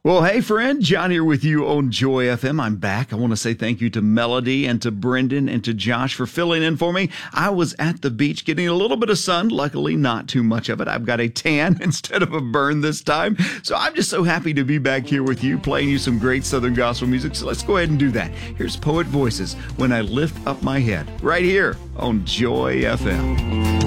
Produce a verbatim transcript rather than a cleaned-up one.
Well, hey, friend, John here with you on Joy F M. I'm back. I want to say thank you to Melody and to Brendan and to Josh for filling in for me. I was at the beach getting a little bit of sun, luckily not too much of it. I've got a tan instead of a burn this time. So I'm just so happy to be back here with you, playing you some great Southern gospel music. So let's go ahead and do that. Here's Poet Voices, When I Lift Up My Head, right here on Joy F M.